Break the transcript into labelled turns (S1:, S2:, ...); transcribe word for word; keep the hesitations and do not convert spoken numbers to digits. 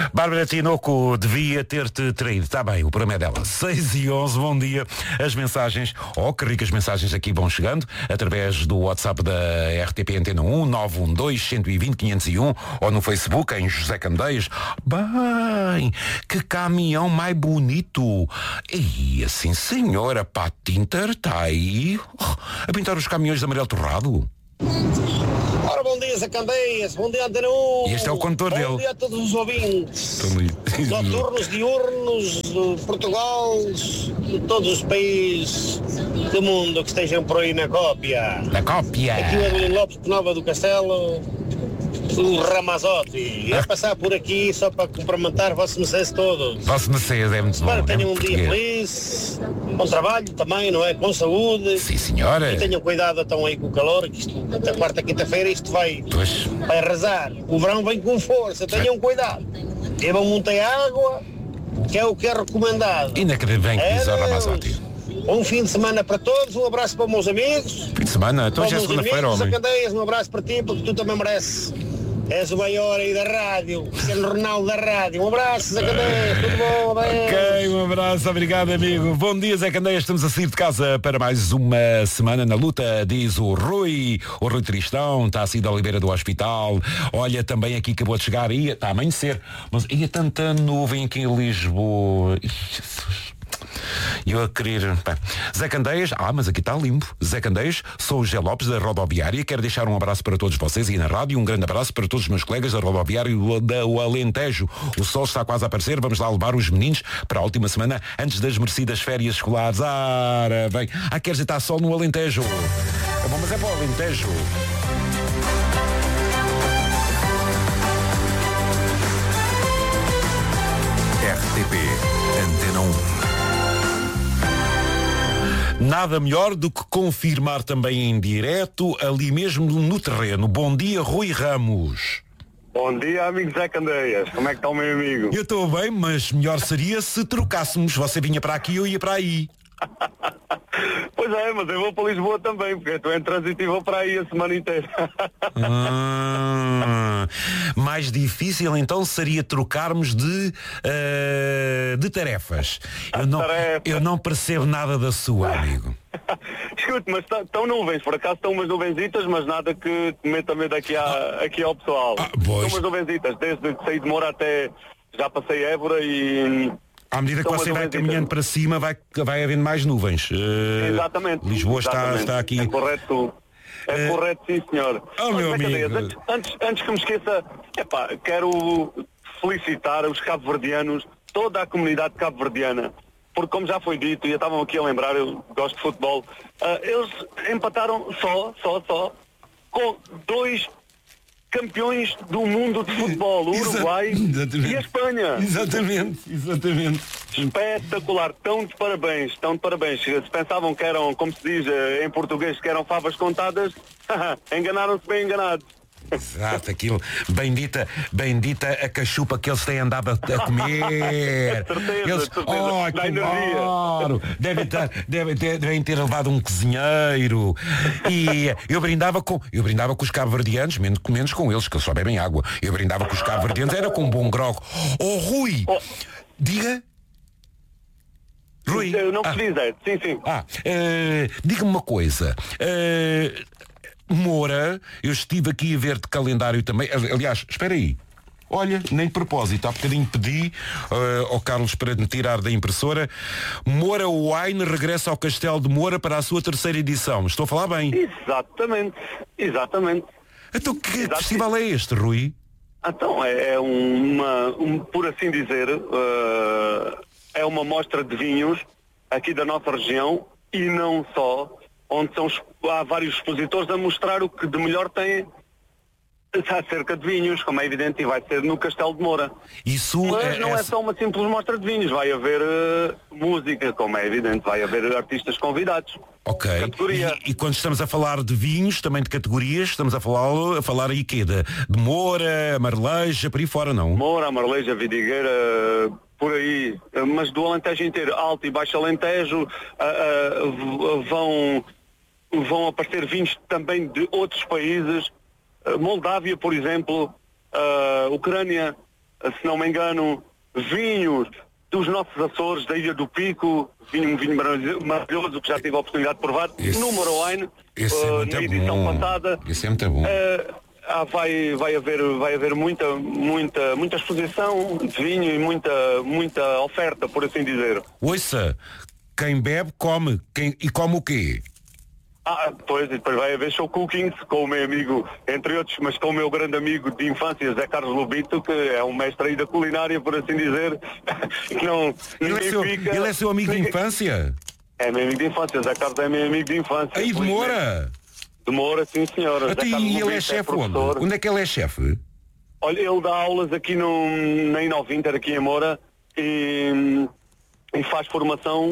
S1: Bárbara Tinoco devia ter-te traído. Está bem, o programa é dela. seis e onze, bom dia. As mensagens, oh, que ricas mensagens aqui vão chegando, através do WhatsApp da R T P Antena um, nove um dois, um dois zero, quinhentos e um, ou no Facebook, em José Candeias. Bem, que caminhão mais bonito. E assim, senhora, pá, Tinter está aí a pintar os caminhões de amarelo torrado.
S2: Ora, bom dia, Zé Candeias, bom dia, Antena um.
S1: E este é o condutor
S2: bom
S1: dele.
S2: Bom dia a todos os ouvintes. Noturnos, diurnos, de Portugal, de todos os países do mundo que estejam por aí na cópia.
S1: Na cópia.
S2: Aqui o Adelino Lopes, de Nova do Castelo, o Ramazotti. Ia passar por aqui só para cumprimentar vossos mercês todos.
S1: Vossos mercês é muito bom.
S2: Espero que tenham
S1: é
S2: um
S1: muito
S2: dia
S1: português.
S2: feliz, com trabalho também, não é? Com saúde.
S1: Sim, senhora.
S2: E tenham cuidado então aí com o calor, que isto, até quarta, quinta-feira, isto vai,
S1: Pois.
S2: vai arrasar. O verão vem com força, tenham cuidado. Bebam muita água, que é o que é recomendado.
S1: Ainda que bem que diz o
S2: Adeus.
S1: Ramazotti.
S2: Um fim de semana para todos, um abraço para os meus amigos.
S1: Fim de semana? Então
S2: Para
S1: já é
S2: os meus
S1: segunda-feira,
S2: amigos,
S1: homem.
S2: Zé Candeias, um abraço para ti, porque tu também mereces. És o maior aí da rádio, Cristiano Ronaldo da rádio. Um abraço, Zé Candeias, tudo bom? Bem.
S1: Ok, um abraço, obrigado, amigo. Bom dia, Zé Candeias, estamos a sair de casa para mais uma semana na luta, diz o Rui, o Rui Tristão, está a sair da Oliveira do hospital. Olha, também aqui acabou de chegar, ia, está a amanhecer, mas ia tanta nuvem aqui em Lisboa. Ih, Jesus. E eu a querer... Bem, Zé Candeias, ah, mas aqui está limpo. Zé Candeias, sou o Gé Lopes da Rodoviária. Quero deixar um abraço para todos vocês e na rádio, um grande abraço para todos os meus colegas da Rodoviária da o Alentejo. O sol está quase a aparecer, vamos lá levar os meninos para a última semana antes das merecidas férias escolares. Ah, bem, ah, queres estar sol no Alentejo? É bom, mas é para o Alentejo.
S3: R T P Antena um.
S1: Nada melhor do que confirmar também em direto, ali mesmo no terreno. Bom dia, Rui Ramos.
S4: Bom dia, amigo Zé Candeias. Como é que está o meu amigo?
S1: Eu estou bem, mas melhor seria se trocássemos. Você vinha para aqui e eu ia para aí.
S4: Pois é, mas eu vou para Lisboa também, porque estou em trânsito e vou para aí a semana inteira.
S1: Ah, mais difícil então seria trocarmos de, uh, de tarefas. Eu não,
S4: Tarefa.
S1: eu não percebo nada da sua, amigo.
S4: Escute, mas estão nuvens, por acaso estão umas nuvenzitas, mas nada que meta medo aqui, à, aqui ao pessoal.
S1: Ah,
S4: estão
S1: pois.
S4: umas nuvenzitas, desde que saí de Moura até já passei Évora e...
S1: À medida que
S4: São
S1: você
S4: umas
S1: vai
S4: nuvenzitas.
S1: caminhando para cima, vai, vai havendo mais nuvens. Uh,
S4: Exatamente.
S1: Lisboa
S4: exatamente.
S1: Está, está aqui.
S4: É correto. É
S1: Eh,
S4: correto, sim, senhor.
S1: oh,
S4: Mas,
S1: meu
S4: Zé Candeias,
S1: amigo.
S4: Antes, antes, antes que me esqueça, epá, quero felicitar os cabo-verdianos, toda a comunidade cabo-verdiana, porque como já foi dito, e estavam aqui a lembrar, eu gosto de futebol, ah, eles empataram só, só, só, com dois campeões do mundo de futebol, o Uruguai
S1: Exatamente.
S4: e a Espanha.
S1: Exatamente, exatamente.
S4: Espetacular, estão de parabéns, estão de parabéns. Se pensavam que eram, como se diz eh, em português, que eram favas contadas, enganaram-se bem enganados.
S1: Exato, aquilo, bendita, bendita a cachupa que eles têm andado a, a comer.
S4: Certeza,
S1: Eles,
S4: certeza.
S1: oh,
S4: Dá
S1: que
S4: energia.
S1: claro, devem ter, devem, ter, devem ter levado um cozinheiro. E eu brindava com, eu brindava com os cabo-verdianos, menos, menos com eles, que eles só bebem água. Eu brindava com os cabo-verdianos, era com um bom grogo. Oh, Rui,
S4: Oh.
S1: diga. Rui.
S4: Eu não
S1: Ah.
S4: percebi, Zé. Sim, sim.
S1: Ah, eh, diga-me uma coisa. Eh, Moura, eu estive aqui a ver de calendário também. Aliás, espera aí. Olha, nem de propósito, há bocadinho pedi uh, ao Carlos para me tirar da impressora. Moura Wine regressa ao Castelo de Moura para a sua terceira edição. Estou a falar bem?
S4: Exatamente, exatamente.
S1: Então que
S4: Exato.
S1: festival é este, Rui?
S4: Então, é, é uma, um, por assim dizer, uh, é uma mostra de vinhos aqui da nossa região e não só, onde são, há vários expositores a mostrar o que de melhor tem acerca de vinhos, como é evidente, e vai ser no Castelo de Moura.
S1: Isso
S4: Mas
S1: é,
S4: não é só uma simples mostra de vinhos, vai haver uh, música, como é evidente, vai haver artistas convidados.
S1: Ok.
S4: Categoria.
S1: E, e quando estamos a falar de vinhos, também de categorias, estamos a falar, a falar aí quê? De, de Moura, Marleja, por aí fora, não?
S4: Moura, Marleja, Vidigueira, por aí, mas do Alentejo inteiro, Alto e Baixo Alentejo, uh, uh, vão, vão aparecer vinhos também de outros países, uh, Moldávia, por exemplo, uh, Ucrânia, se não me engano, vinhos dos nossos Açores, da Ilha do Pico, vinho, um vinho maravilhoso que já tive a oportunidade de provar,
S1: esse,
S4: no Maroaine,
S1: esse
S4: uh,
S1: é muito
S4: na edição
S1: bom.
S4: passada.
S1: Esse é muito bom.
S4: Uh, ah, vai, vai haver, vai haver muita, muita, muita exposição de vinho e muita, muita oferta, por assim dizer.
S1: Ouça, quem bebe, come. Quem, e come o quê?
S4: Ah, pois, e depois vai haver show cookings com o meu amigo, entre outros, mas com o meu grande amigo de infância, Zé Carlos Lobito, que é um mestre aí da culinária, por assim dizer, que não,
S1: Ele é, seu,
S4: fica...
S1: ele é seu amigo de infância?
S4: É meu amigo de infância, Zé Carlos é meu amigo de infância.
S1: Aí de Moura?
S4: De Moura, sim senhora.
S1: Até e ele é chefe onde? Onde é que ele é chefe?
S4: Olha, ele dá aulas aqui no, na Inovinter, aqui em Moura, e, e faz formação